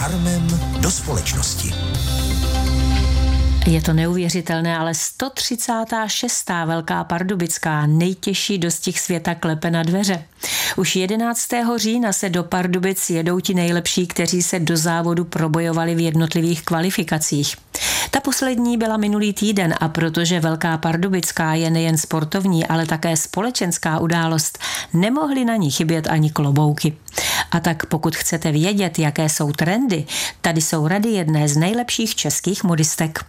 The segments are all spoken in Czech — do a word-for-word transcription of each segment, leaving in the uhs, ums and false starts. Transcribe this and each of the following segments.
šarmem do společnosti. Je to neuvěřitelné, ale sto třicátá šestá Velká Pardubická, nejtěžší dostih světa, klepe na dveře. Už jedenáctého října se do Pardubic jedou ti nejlepší, kteří se do závodu probojovali v jednotlivých kvalifikacích. Ta poslední byla minulý týden a protože Velká Pardubická je nejen sportovní, ale také společenská událost, nemohly na ní chybět ani klobouky. A tak pokud chcete vědět, jaké jsou trendy, tady jsou rady jedné z nejlepších českých modistek.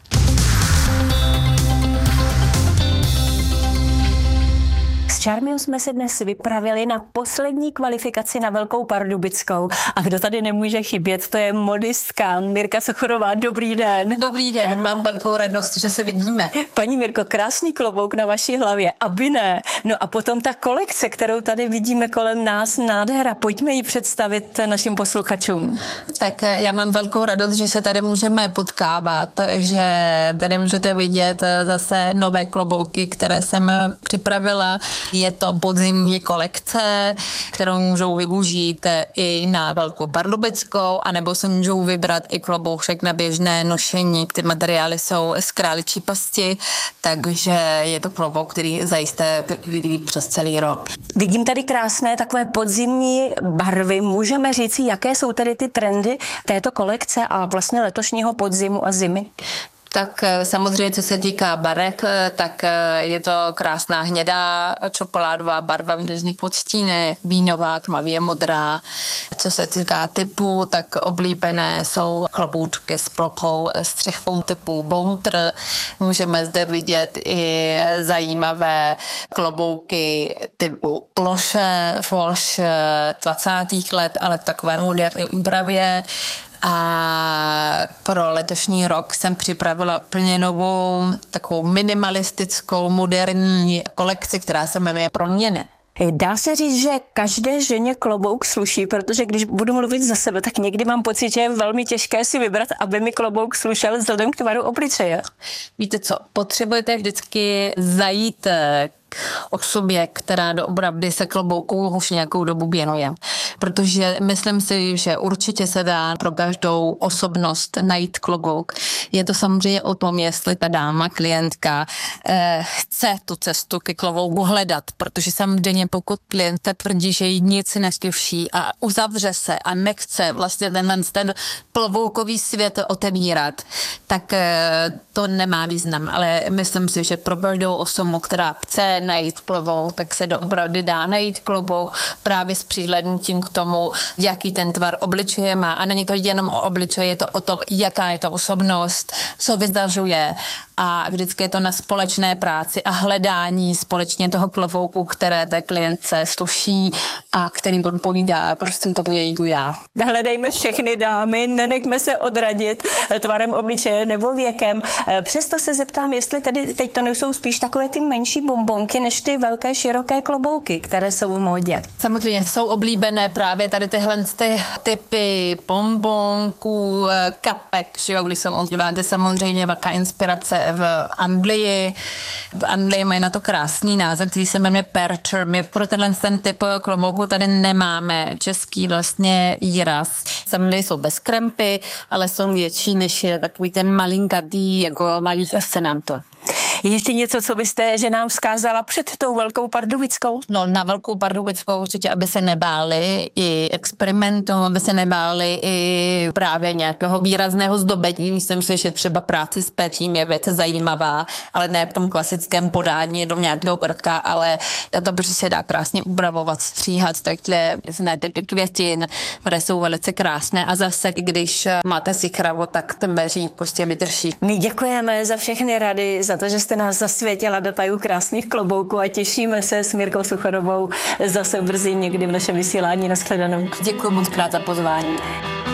S Charmiou jsme se dnes vypravili na poslední kvalifikaci na Velkou Pardubickou. A kdo tady nemůže chybět, to je modistka Mirka Sochorová. Dobrý den. Dobrý den, mám velkou radost, že se vidíme. Paní Mirko, krásný klobouk na vaší hlavě, aby ne. No a potom ta kolekce, kterou tady vidíme kolem nás, nádhera. Pojďme ji představit našim posluchačům. Tak já mám velkou radost, že se tady můžeme potkávat, že tady můžete vidět zase nové klobouky, které jsem připravila. Je to podzimní kolekce, kterou můžou využít i na Velkou Pardubickou, anebo se můžou vybrat i kloboušek na běžné nošení. Ty materiály jsou z králičí pasti, takže je to klobouk, který zajisté vidí přes celý rok. Vidím tady krásné takové podzimní barvy. Můžeme říci, jaké jsou tady ty trendy této kolekce a vlastně letošního podzimu a zimy? Tak samozřejmě, co se týká barev, tak je to krásná hnědá čokoládová barva v různých podstínech, vínová, tmavě modrá. Co se týká typu, tak oblíbené jsou kloboučky s plochou střechou typu Boulter. Můžeme zde vidět i zajímavé klobouky typu ploše, floš dvacátých let, ale v takové moderní úpravě. A pro letošní rok jsem připravila plně novou, takovou minimalistickou, moderní kolekci, která se jmenuje Proměny. Dá se říct, že každé ženě klobouk sluší, protože když budu mluvit za sebe, tak někdy mám pocit, že je velmi těžké si vybrat, aby mi klobouk slušel vzhledem k tvaru obličeje. Víte co, potřebujete vždycky zajít osobě, která doopravdy se kloboukou už nějakou dobu věnuje. Protože myslím si, že určitě se dá pro každou osobnost najít klobouk. Je to samozřejmě o tom, jestli ta dáma, klientka eh, chce tu cestu ke klobouku hledat, protože samozřejmě pokud klient tvrdí, že jí nic neslyší a uzavře se a nechce vlastně tenhle ten kloboukový svět otevírat, tak eh, to nemá význam. Ale myslím si, že pro každou osobu, která chce najít klobouk, tak se doopravdy dá najít klobouk právě s přihlédnutím k tomu, jaký ten tvar obličeje má. A není to jenom o obličeji, je to o tom, jaká je to osobnost, co vyzařuje. A vždycky je to na společné práci a hledání společně toho klobouku, které té klientce sluší a kterým odpovídá. Prostě to její já. Hledejme všechny dámy, nenechme se odradit tvarem obličeje nebo věkem. Přesto se zeptám, jestli tedy teď to nejsou spíš takové ty menší bombonky, než ty velké široké klobouky, které jsou v módě. Samozřejmě jsou oblíbené právě tady tyhle ty typy bombonků, kapek, že jo, když se díváte, samozřejmě velká inspirace v Anglii. V Anglii mají na to krásný název, který se jmenuje Percher. My pro tenhle ten typ klobouku tady nemáme český vlastně výraz. Samozřejmě jsou bez krempy, ale jsou větší než je takový ten malinkatý, jako malý se nám to. Je ještě něco, co byste ženám vzkázala před tou Velkou Pardubickou? No, na Velkou Pardubickou určitě, aby se nebáli i experimentu, aby se nebáli i právě nějakého výrazného zdobení. Myslím si, že třeba práce s péčím je věc zajímavá, ale ne v tom klasickém podání do nějakého prka, ale to prostě se dá krásně upravovat, stříhat, takže znáte ty květin, které jsou velice krásné a zase, když máte si kravu, tak ten beřík prostě vydrží. My děkujeme za všechny rady, za to, že jste nás zasvětila do tajů krásných klobouků a těšíme se s Mirkou Sochorovou zase brzy někdy v našem vysílání. Nashledanou. Děkuji moc krát za pozvání.